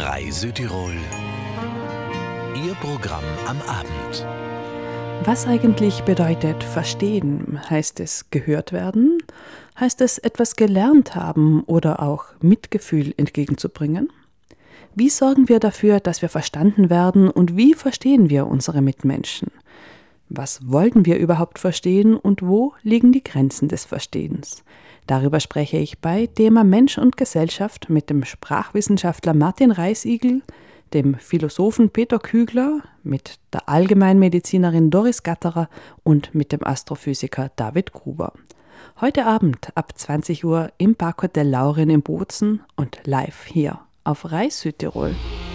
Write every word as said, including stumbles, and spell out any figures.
Rai Südtirol. Ihr Programm am Abend. Was eigentlich bedeutet verstehen? Heißt es gehört werden? Heißt es etwas gelernt haben oder auch Mitgefühl entgegenzubringen? Wie sorgen wir dafür, dass wir verstanden werden und wie verstehen wir unsere Mitmenschen? Was wollten wir überhaupt verstehen und wo liegen die Grenzen des Verstehens? Darüber spreche ich bei Thema Mensch und Gesellschaft mit dem Sprachwissenschaftler Martin Reisigel, dem Philosophen Peter Kügler, mit der Allgemeinmedizinerin Doris Gatterer und mit dem Astrophysiker David Gruber. Heute Abend ab zwanzig Uhr im Parkhotel Laurin in Bozen und live hier auf Rai Südtirol.